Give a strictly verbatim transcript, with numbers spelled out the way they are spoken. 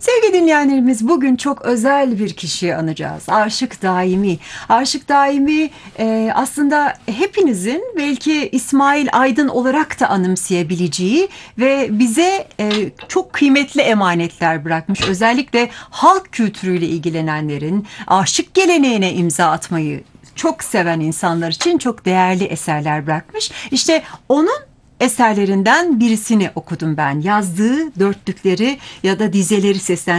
Sevgili dinleyenlerimiz, bugün çok özel bir kişiyi anacağız. Aşık Daimi. Aşık Daimi e, aslında hepinizin belki İsmail Aydın olarak da anımsayabileceği ve bize e, çok kıymetli emanetler bırakmış. Özellikle halk kültürüyle ilgilenenlerin aşık geleneğine imza atmayı çok seven insanlar için çok değerli eserler bırakmış. İşte onun eserlerinden birisini okudum ben. Yazdığı dörtlükleri ya da dizeleri seslendirdim.